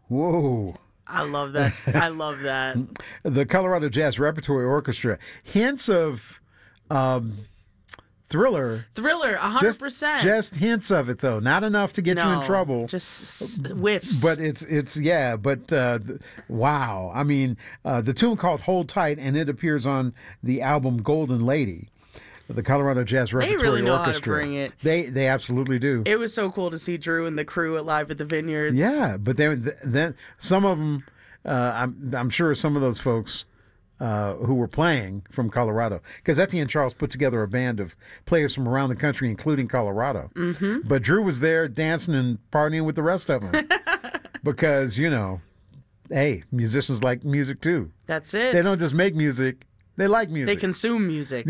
Whoa. I love that. I love that. The Colorado Jazz Repertory Orchestra. Hints of Thriller. Thriller, 100%. Just hints of it, though. Not enough to get you in trouble. Just whiffs. But wow. I mean, the tune called Hold Tight, and it appears on the album Golden Lady. The Colorado Jazz Repertory Orchestra. They really know how to bring it. They absolutely do. It was so cool to see Drew and the crew live at the Vineyards. Yeah, but then some of them, I'm sure some of those folks who were playing from Colorado, because Etienne Charles put together a band of players from around the country, including Colorado. Mm-hmm. But Drew was there dancing and partying with the rest of them because, hey, musicians like music too. That's it. They don't just make music; they like music. They consume music.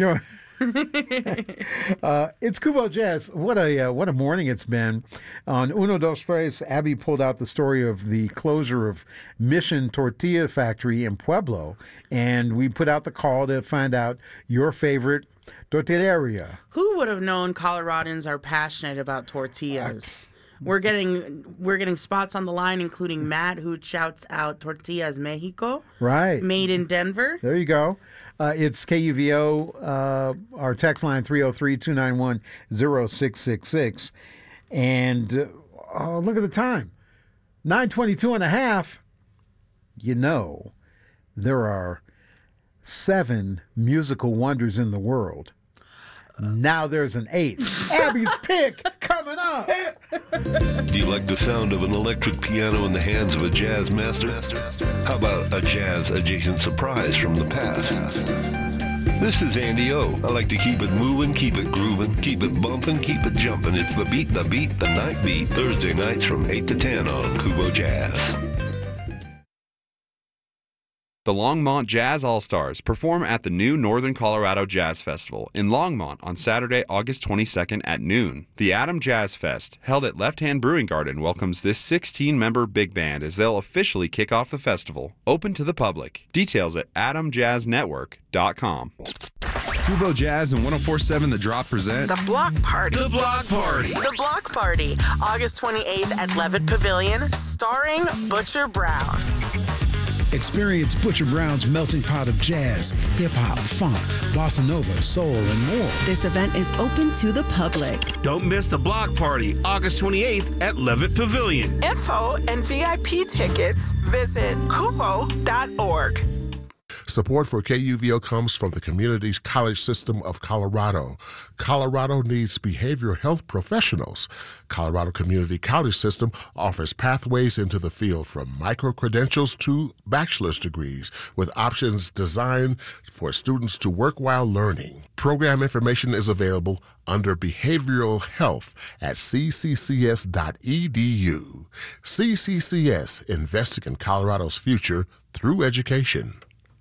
It's Kubo Jazz. What a morning it's been. On Uno Dos Tres, Abby pulled out the story of the closure of Mission Tortilla Factory in Pueblo, and we put out the call to find out your favorite tortilleria. Who would have known Coloradans are passionate about tortillas? We're getting spots on the line, including Matt, who shouts out Tortillas Mexico. Right. Made in Denver. There you go. It's KUVO, our text line 303-291-0666. And look at the time. 9:22 and a half. There are 7 musical wonders in the world. Now there's an 8th. Abby's pick coming up. Do you like the sound of an electric piano in the hands of a jazz master? How about a jazz-adjacent surprise from the past? This is Andy O. I like to keep it moving, keep it grooving, keep it bumping, keep it jumping. It's the beat, the night beat. Thursday nights from 8 to 10 on Kubo Jazz. The Longmont Jazz All-Stars perform at the new Northern Colorado Jazz Festival in Longmont on Saturday, August 22nd at noon. The Adam Jazz Fest, held at Left Hand Brewing Garden, welcomes this 16-member big band as they'll officially kick off the festival, open to the public. Details at adamjazznetwork.com. Kubo Jazz and 104.7 The Drop present The Block Party. The Block Party. The Block Party, August 28th at Levitt Pavilion, starring Butcher Brown. Experience Butcher Brown's melting pot of jazz, hip-hop, funk, bossa nova, soul, and more. This event is open to the public. Don't miss the Block Party, August 28th at Levitt Pavilion. Info and VIP tickets, visit kubo.org. Support for KUVO comes from the Community College System of Colorado. Colorado needs behavioral health professionals. Colorado Community College System offers pathways into the field from micro-credentials to bachelor's degrees with options designed for students to work while learning. Program information is available under Behavioral Health at cccs.edu. CCCS, investing in Colorado's future through education.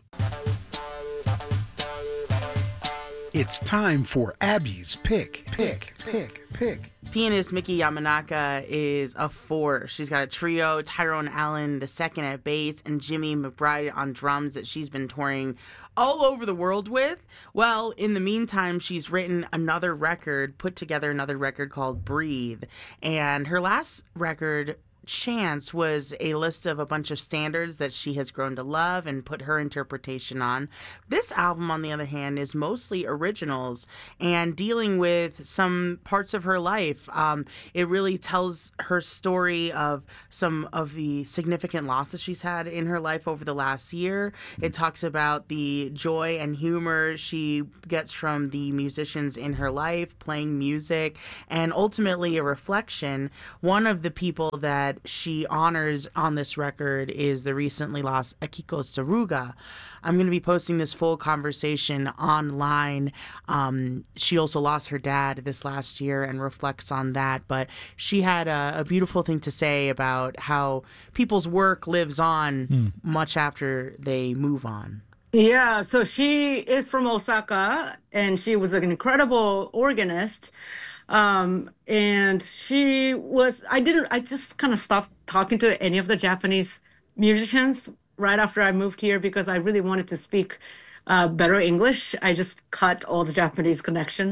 It's time for Abby's pick. Pianist Miki Yamanaka is a force. She's got a trio, Tyrone Allen II at bass, and Jimmy McBride on drums that she's been touring all over the world with. Well, in the meantime, she's written another record, put together another record called Breathe. And her last record, Chance, was a list of a bunch of standards that she has grown to love and put her interpretation on. This album, on the other hand, is mostly originals and dealing with some parts of her life. It really tells her story of some of the significant losses she's had in her life over the last year. It talks about the joy and humor she gets from the musicians in her life, playing music, and ultimately a reflection. One of the people that she honors on this record is the recently lost Akiko Saruga. I'm going to be posting this full conversation online. She also lost her dad this last year and reflects on that, but she had a beautiful thing to say about how people's work lives on much after they move on. Yeah, so she is from Osaka, and she was an incredible organist. And she was, I just kind of stopped talking to any of the Japanese musicians right after I moved here because I really wanted to speak better English. I just cut all the Japanese connection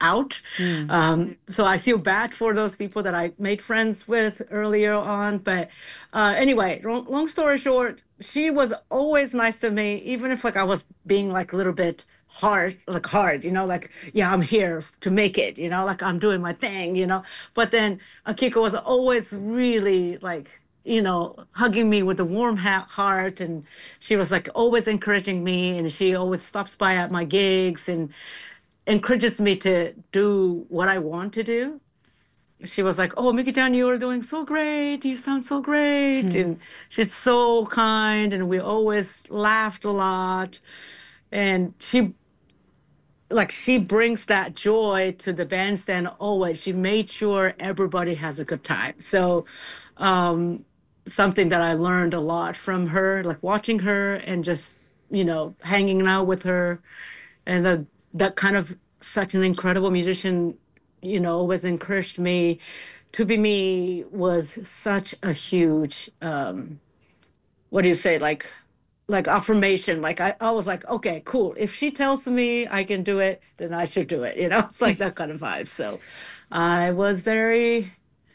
out. So I feel bad for those people that I made friends with earlier on. But anyway, long story short, she was always nice to me, even if like I was being like a little bit hard, you know, like, yeah, I'm here to make it, you know, like I'm doing my thing, you know. But then Akiko was always really like, you know, hugging me with a warm heart. And she was like always encouraging me. And she always stops by at my gigs and encourages me to do what I want to do. She was like, oh, Miki-chan, you are doing so great. You sound so great. And she's so kind. And we always laughed a lot. And she brings that joy to the bandstand always. She made sure everybody has a good time. So something that I learned a lot from her, like watching her and just, you know, hanging out with her. And that kind of such an incredible musician, you know, always encouraged me to be me, was such a huge, what do you say, like affirmation. Like I was like, okay, cool. If she tells me I can do it, then I should do it. You know, it's like that kind of vibe. So I was very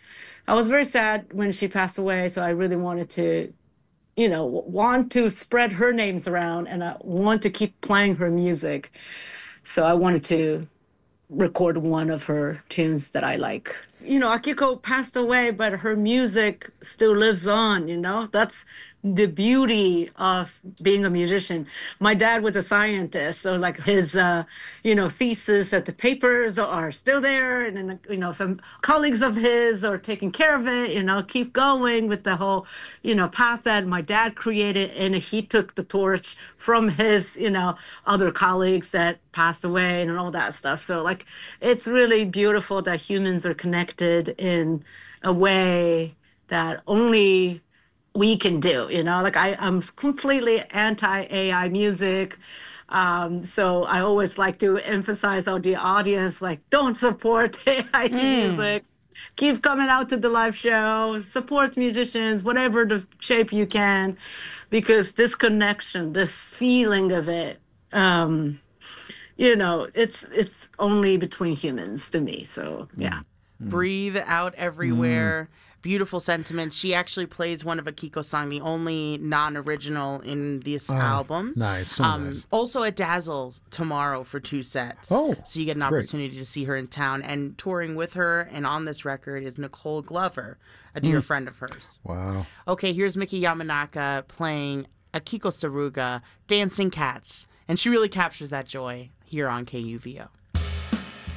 sad when she passed away. So I really wanted to, you know, want to spread her names around, and I want to keep playing her music. So I wanted to record one of her tunes that I like. You know, Akiko passed away, but her music still lives on, you know? That's the beauty of being a musician. My dad was a scientist, so like his, you know, thesis at the papers are still there. And then, you know, some colleagues of his are taking care of it, you know, keep going with the whole, you know, path that my dad created. And he took the torch from his, you know, other colleagues that passed away and all that stuff. So like, it's really beautiful that humans are connected in a way that only we can do, you know, like I'm completely anti-AI music. So I always like to emphasize on the audience, like, don't support AI music. Keep coming out to the live show, support musicians, whatever the shape you can, because this connection, this feeling of it, you know, it's only between humans to me. So, yeah. Breathe out everywhere. Beautiful sentiments. She actually plays one of Akiko's songs, the only non-original in this album. Nice. So nice. Also at Dazzle tomorrow for 2 sets. Oh, so you get an opportunity to see her in town. And touring with her and on this record is Nicole Glover, a dear friend of hers. Wow. Okay, here's Miki Yamanaka playing Akiko Saruga, Dancing Cats. And she really captures that joy here on KUVO.